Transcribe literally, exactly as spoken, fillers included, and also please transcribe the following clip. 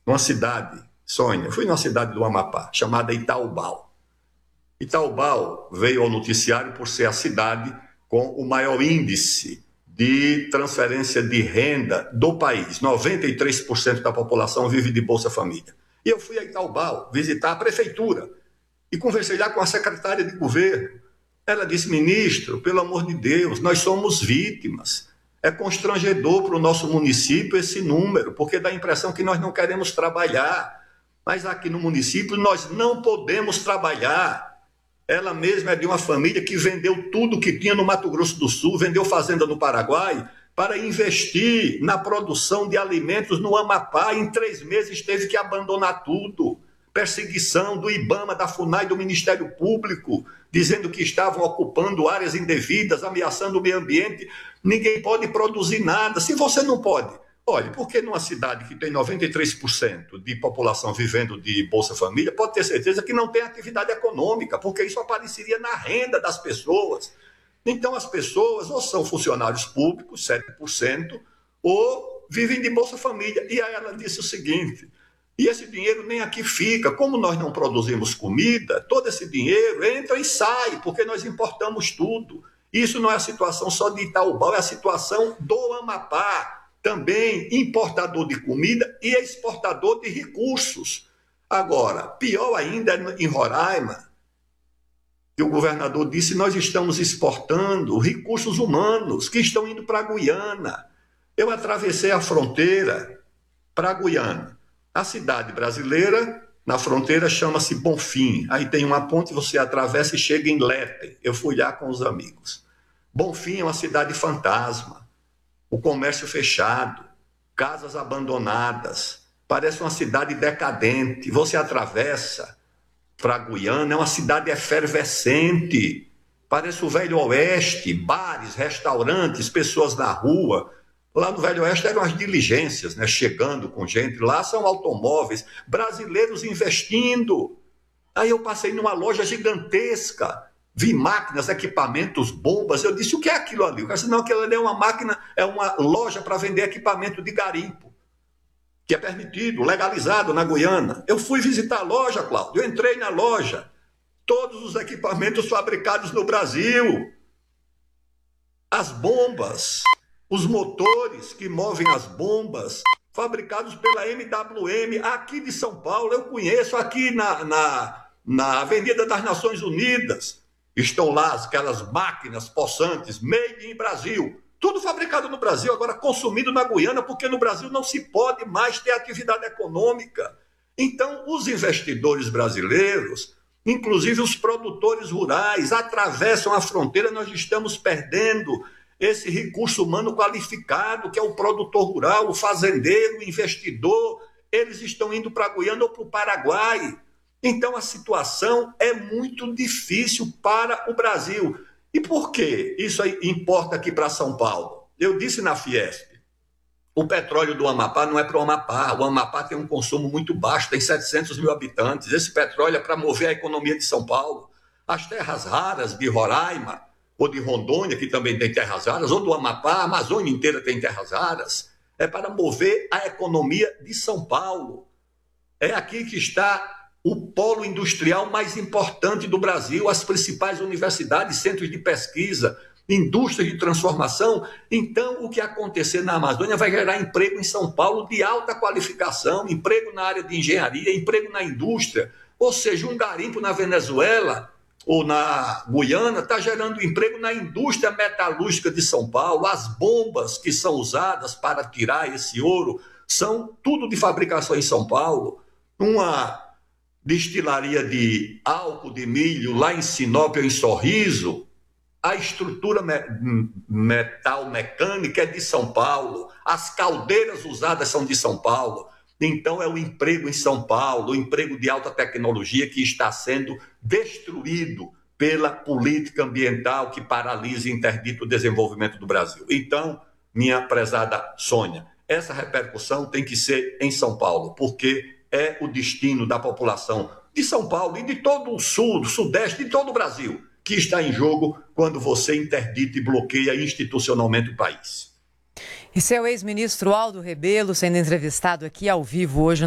numa cidade, Sônia, fui numa cidade do Amapá, chamada Itaubal. Itaubal veio ao noticiário por ser a cidade com o maior índice de transferência de renda do país. noventa e três por cento da população vive de Bolsa Família. E eu fui a Itaubal visitar a prefeitura e conversei lá com a secretária de governo. Ela disse: ministro, pelo amor de Deus, nós somos vítimas. É constrangedor para o nosso município esse número, porque dá a impressão que nós não queremos trabalhar. Mas aqui no município nós não podemos trabalhar. Ela mesma é de uma família que vendeu tudo que tinha no Mato Grosso do Sul, vendeu fazenda no Paraguai, para investir na produção de alimentos no Amapá. Em três meses teve que abandonar tudo. Perseguição do IBAMA, da FUNAI, do Ministério Público, dizendo que estavam ocupando áreas indevidas, ameaçando o meio ambiente. Ninguém pode produzir nada. Se você não pode, olha, porque numa cidade que tem noventa e três por cento de população vivendo de Bolsa Família, pode ter certeza que não tem atividade econômica, porque isso apareceria na renda das pessoas. Então as pessoas ou são funcionários públicos, sete por cento, ou vivem de Bolsa Família. E aí ela disse o seguinte: e esse dinheiro nem aqui fica. Como nós não produzimos comida, todo esse dinheiro entra e sai, porque nós importamos tudo. Isso não é a situação só de Itaubal, é a situação do Amapá, também importador de comida e exportador de recursos. Agora, pior ainda é em Roraima, que o governador disse: nós estamos exportando recursos humanos que estão indo para a Guiana. Eu atravessei a fronteira para a Guiana. A cidade brasileira, na fronteira, chama-se Bonfim. Aí tem uma ponte, você atravessa e chega em Lete. Eu fui lá com os amigos. Bonfim é uma cidade fantasma. O comércio fechado, casas abandonadas. Parece uma cidade decadente. Você atravessa para a Guiana, é uma cidade efervescente. Parece o Velho Oeste, bares, restaurantes, pessoas na rua. Lá no Velho Oeste eram as diligências, né, chegando com gente. Lá são automóveis, brasileiros investindo. Aí eu passei numa loja gigantesca, vi máquinas, equipamentos, bombas. Eu disse: o que é aquilo ali? O cara disse: não, aquilo ali é uma máquina, é uma loja para vender equipamento de garimpo, que é permitido, legalizado na Guiana. Eu fui visitar a loja, Cláudio, eu entrei na loja, todos os equipamentos fabricados no Brasil, as bombas, os motores que movem as bombas, fabricados pela M W M, aqui de São Paulo. Eu conheço, aqui na, na, na Avenida das Nações Unidas. Estão lá aquelas máquinas possantes, made in Brasil. Tudo fabricado no Brasil, agora consumido na Guiana, porque no Brasil não se pode mais ter atividade econômica. Então, os investidores brasileiros, inclusive os produtores rurais, atravessam a fronteira. Nós estamos perdendo esse recurso humano qualificado, que é o produtor rural, o fazendeiro, o investidor. Eles estão indo para a Guiana ou para o Paraguai. Então a situação é muito difícil para o Brasil. E por que isso aí importa aqui para São Paulo? Eu disse na Fiesp, o petróleo do Amapá não é para o Amapá. O Amapá tem um consumo muito baixo, tem setecentos mil habitantes. Esse petróleo é para mover a economia de São Paulo. As terras raras de Roraima, ou de Rondônia, que também tem terras raras, ou do Amapá, a Amazônia inteira tem terras raras, é para mover a economia de São Paulo. É aqui que está o polo industrial mais importante do Brasil, as principais universidades, centros de pesquisa, indústrias de transformação. Então, o que acontecer na Amazônia vai gerar emprego em São Paulo de alta qualificação, emprego na área de engenharia, emprego na indústria. Ou seja, um garimpo na Venezuela ou na Guiana está gerando emprego na indústria metalúrgica de São Paulo. As bombas que são usadas para tirar esse ouro são tudo de fabricação em São Paulo. Uma destilaria de álcool de milho lá em Sinop ou em Sorriso, a estrutura me- metal mecânica é de São Paulo, as caldeiras usadas são de São Paulo. Então é o emprego em São Paulo, o emprego de alta tecnologia que está sendo destruído pela política ambiental que paralisa e interdita o desenvolvimento do Brasil. Então, minha prezada Sônia, essa repercussão tem que ser em São Paulo, porque é o destino da população de São Paulo e de todo o sul, do sudeste, de todo o Brasil, que está em jogo quando você interdita e bloqueia institucionalmente o país. Esse é o ex-ministro Aldo Rebelo sendo entrevistado aqui ao vivo hoje